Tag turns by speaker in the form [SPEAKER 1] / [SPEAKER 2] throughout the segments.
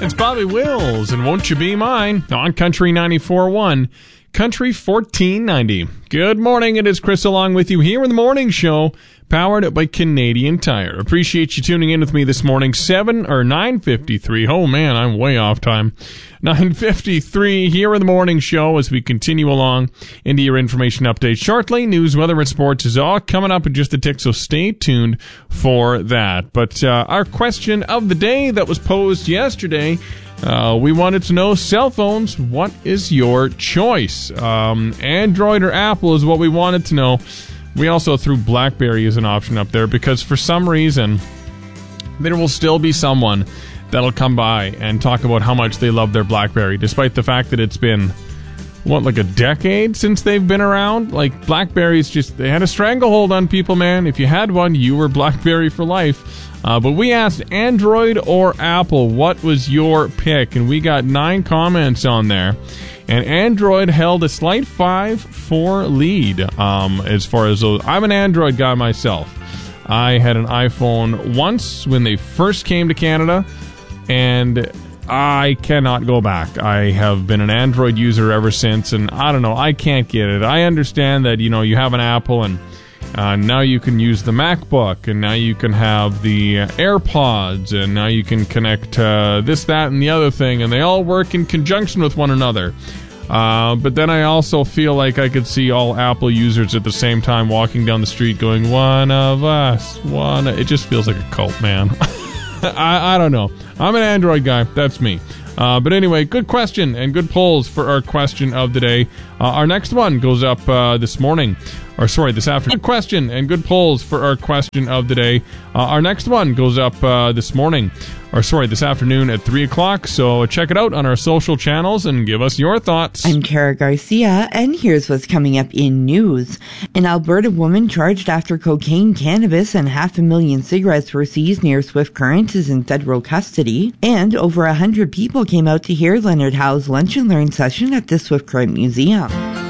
[SPEAKER 1] It's Bobby Wills, and Won't You Be Mine on Country 94.1, Country 1490. Good morning, it is Chris along with you here in the morning show, powered by Canadian Tire. Appreciate you tuning in with me this morning, 9:53. Oh man, I'm way off time. 9:53 here in the morning show as we continue along into your information update shortly. News, weather, and sports is all coming up in just a tick, so stay tuned for that. But our question of the day that was posed yesterday, we wanted to know, cell phones, what is your choice? Android or Apple is what we wanted to know. We also threw BlackBerry as an option up there because for some reason there will still be someone that'll come by and talk about how much they love their BlackBerry, despite the fact that it's been, like a decade since they've been around? Like, BlackBerries they had a stranglehold on people, man. If you had one, you were BlackBerry for life. But we asked Android or Apple, what was your pick? And we got 9 comments on there. And Android held a slight 5-4 lead as far as those. I'm an Android guy myself. I had an iPhone once when they first came to Canada, and I cannot go back. I have been an Android user ever since, and I don't know, I can't get it. I understand that, you have an Apple, and now you can use the MacBook, and now you can have the AirPods, and now you can connect this, that, and the other thing, and they all work in conjunction with one another. But then I also feel like I could see all Apple users at the same time walking down the street going, one of us, one. It just feels like a cult, man. I don't know. I'm an Android guy. That's me. But anyway, good question and good polls for our question of the day. Our next one goes up this afternoon. Good question and good polls for our question of the day. Our next one goes up this afternoon at 3 o'clock. So check it out on our social channels and give us your thoughts.
[SPEAKER 2] I'm Tara Garcia, and here's what's coming up in news. An Alberta woman charged after cocaine, cannabis, and 500,000 cigarettes were seized near Swift Current is in federal custody. And over 100 people came out to hear Leonard Howe's Lunch and Learn session at the Swift Current Museum.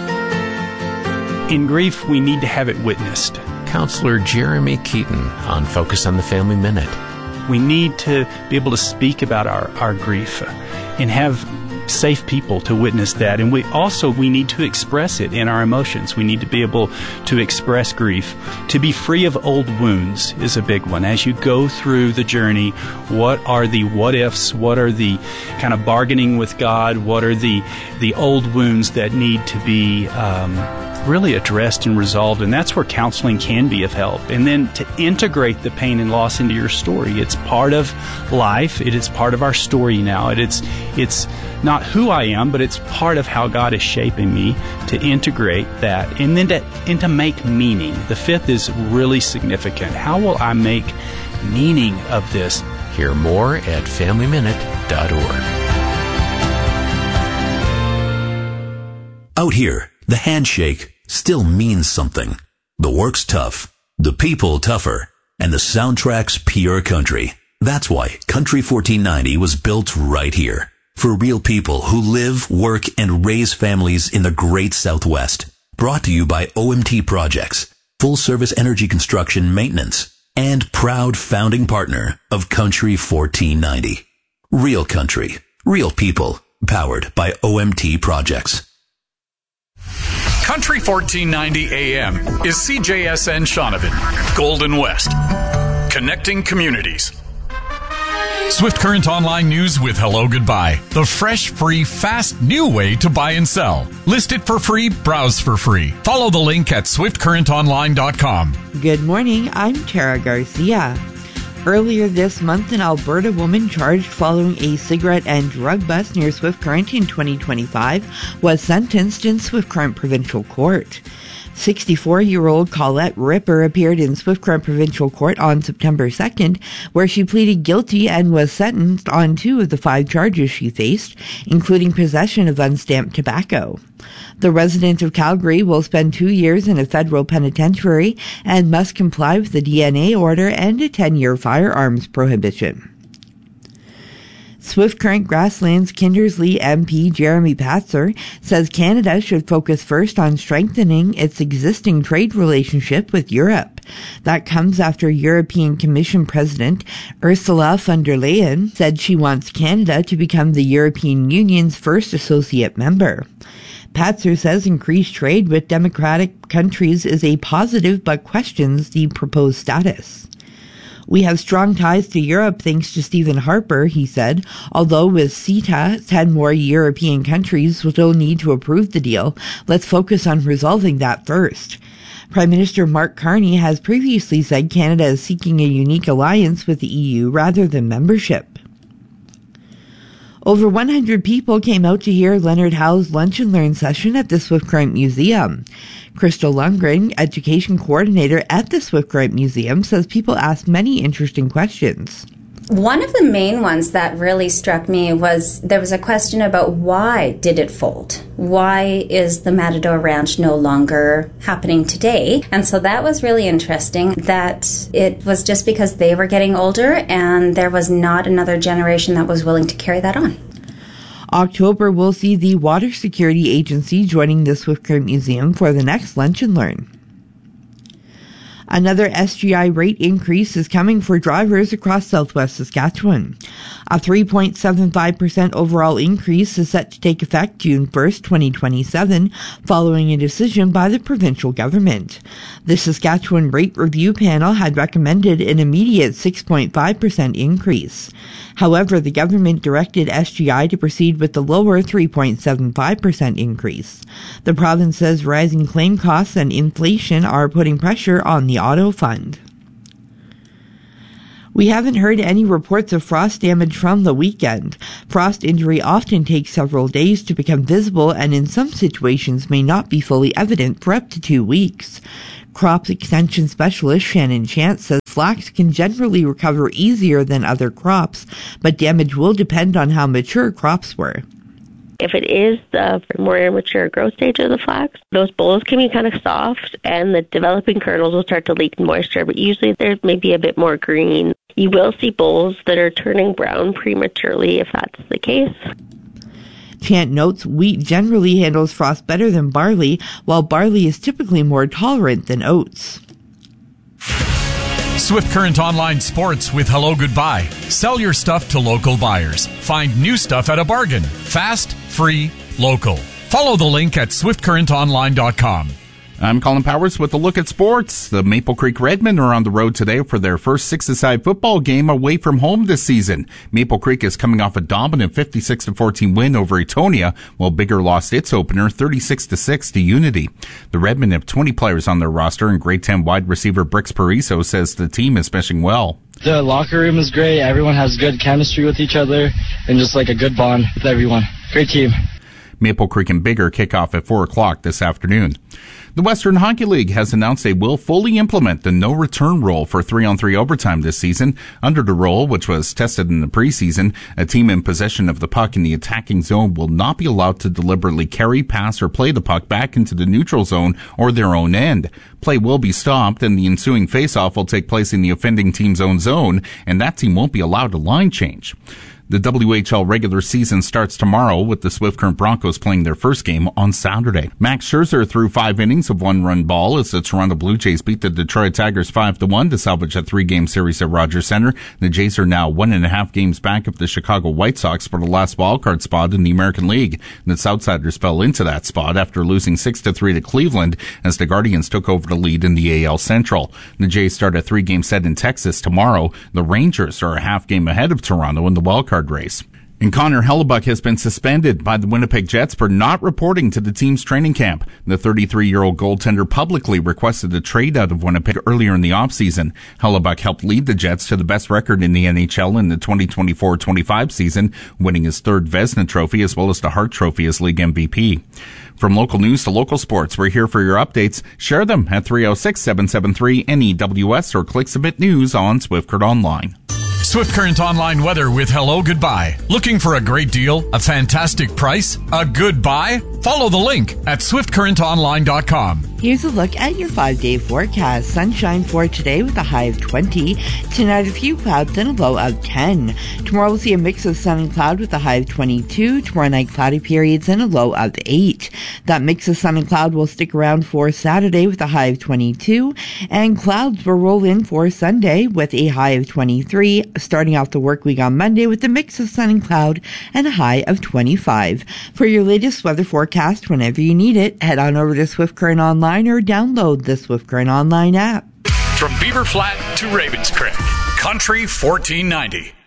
[SPEAKER 3] In grief, we need to have it witnessed.
[SPEAKER 4] Counselor Jeremy Keaton on Focus on the Family Minute.
[SPEAKER 3] We need to be able to speak about our grief and have safe people to witness that. And we need to express it in our emotions. We need to be able to express grief. To be free of old wounds is a big one. As you go through the journey, what are the what ifs? What are the kind of bargaining with God? What are the old wounds that need to be really addressed and resolved? And that's where counseling can be of help. And then to integrate the pain and loss into your story. It's part of life. It is part of our story now. It's not who I am, but it's part of how God is shaping me, to integrate that and then to make meaning. The fifth is really significant. How will I make meaning of this?
[SPEAKER 4] Hear more at FamilyMinute.org.
[SPEAKER 5] Out here, the handshake still means something. The work's tough, the people tougher, and the soundtrack's pure country. That's why Country 1490 was built right here. For real people who live, work, and raise families in the great Southwest. Brought to you by OMT Projects, full-service energy construction maintenance, and proud founding partner of Country 1490. Real country, real people, powered by OMT Projects.
[SPEAKER 6] Country 1490 AM is CJSN Shaunavon, Golden West, connecting communities. Swift Current Online News with Hello Goodbye. The fresh, free, fast, new way to buy and sell. List it for free, browse for free. Follow the link at swiftcurrentonline.com.
[SPEAKER 2] Good morning, I'm Tara Garcia. Earlier this month, an Alberta woman charged following a cigarette and drug bust near Swift Current in 2025 was sentenced in Swift Current Provincial Court. 64-year-old Colette Ripper appeared in Swift Current Provincial Court on September 2nd, where she pleaded guilty and was sentenced on 2 of the 5 charges she faced, including possession of unstamped tobacco. The resident of Calgary will spend 2 years in a federal penitentiary and must comply with the DNA order and a 10-year firearms prohibition. Swift Current Grasslands Kindersley MP Jeremy Patzer says Canada should focus first on strengthening its existing trade relationship with Europe. That comes after European Commission President Ursula von der Leyen said she wants Canada to become the European Union's first associate member. Patzer says increased trade with democratic countries is a positive but questions the proposed status. We have strong ties to Europe thanks to Stephen Harper, he said, although with CETA, 10 more European countries will still need to approve the deal. Let's focus on resolving that first. Prime Minister Mark Carney has previously said Canada is seeking a unique alliance with the EU rather than membership. Over 100 people came out to hear Leonard Howe's Lunch and Learn session at the Swift Current Museum. Crystal Lundgren, education coordinator at the Swift Current Museum, says people asked many interesting questions.
[SPEAKER 7] One of the main ones that really struck me was there was a question about why did it fold? Why is the Matador Ranch no longer happening today? And so that was really interesting, that it was just because they were getting older and there was not another generation that was willing to carry that on.
[SPEAKER 2] October will see the Water Security Agency joining the Swift Current Museum for the next Lunch and Learn. Another SGI rate increase is coming for drivers across southwest Saskatchewan. A 3.75% overall increase is set to take effect June 1st, 2027, following a decision by the provincial government. The Saskatchewan Rate Review Panel had recommended an immediate 6.5% increase. However, the government directed SGI to proceed with the lower 3.75% increase. The province says rising claim costs and inflation are putting pressure on the auto fund. We haven't heard any reports of frost damage from the weekend. Frost injury often takes several days to become visible and in some situations may not be fully evident for up to 2 weeks. Crop extension specialist Shannon Chance says flax can generally recover easier than other crops, but damage will depend on how mature crops were.
[SPEAKER 8] If it is the more immature growth stage of the flax, those bolls can be kind of soft and the developing kernels will start to leak moisture, but usually there's maybe a bit more green. You will see bolls that are turning brown prematurely if that's the case.
[SPEAKER 2] Chant notes wheat generally handles frost better than barley, while barley is typically more tolerant than oats.
[SPEAKER 6] Swift Current Online Sports with Hello Goodbye. Sell your stuff to local buyers. Find new stuff at a bargain. Fast, free, local. Follow the link at swiftcurrentonline.com.
[SPEAKER 9] I'm Colin Powers with a look at sports. The Maple Creek Redmen are on the road today for their first 6-a-side football game away from home this season. Maple Creek is coming off a dominant 56-14 win over Etonia, while Bigger lost its opener 36-6 to Unity. The Redmen have 20 players on their roster, and grade 10 wide receiver Brix Pariso says the team is meshing well.
[SPEAKER 10] The locker room is great. Everyone has good chemistry with each other and just like a good bond with everyone. Great team.
[SPEAKER 9] Maple Creek and Bigger kick off at 4 o'clock this afternoon. The Western Hockey League has announced they will fully implement the no-return rule for 3-on-3 overtime this season. Under the rule, which was tested in the preseason, a team in possession of the puck in the attacking zone will not be allowed to deliberately carry, pass, or play the puck back into the neutral zone or their own end. Play will be stopped, and the ensuing face-off will take place in the offending team's own zone, and that team won't be allowed a line change. The WHL regular season starts tomorrow with the Swift Current Broncos playing their first game on Saturday. Max Scherzer threw 5 innings of one-run ball as the Toronto Blue Jays beat the Detroit Tigers 5-1 to salvage a 3-game series at Rogers Center. The Jays are now 1.5 games back of the Chicago White Sox for the last wildcard spot in the American League. The Southsiders fell into that spot after losing 6-3 to Cleveland as the Guardians took over the lead in the AL Central. The Jays start a 3-game set in Texas tomorrow. The Rangers are a half game ahead of Toronto in the wildcard race. And Connor Hellebuyck has been suspended by the Winnipeg Jets for not reporting to the team's training camp. The 33-year-old goaltender publicly requested a trade out of Winnipeg earlier in the offseason. Hellebuyck helped lead the Jets to the best record in the NHL in the 2024-25 season, winning his 3rd Vezina Trophy as well as the Hart Trophy as league MVP. From local news to local sports, we're here for your updates. Share them at 306-773-NEWS or click Submit News on Swift Current Online.
[SPEAKER 6] Swift Current Online weather with Hello Goodbye. Looking for a great deal? A fantastic price? A good buy? Follow the link at swiftcurrentonline.com.
[SPEAKER 2] Here's a look at your 5-day forecast. Sunshine for today with a high of 20. Tonight, a few clouds and a low of 10. Tomorrow, we'll see a mix of sun and cloud with a high of 22. Tomorrow night, cloudy periods and a low of 8. That mix of sun and cloud will stick around for Saturday with a high of 22. And clouds will roll in for Sunday with a high of 23. Starting off the work week on Monday with a mix of sun and cloud and a high of 25. For your latest weather forecast, whenever you need it, head on over to Swift Current Online or download the Swift Current Online app.
[SPEAKER 6] From Beaver Flat to Ravenscraig, Country 1490.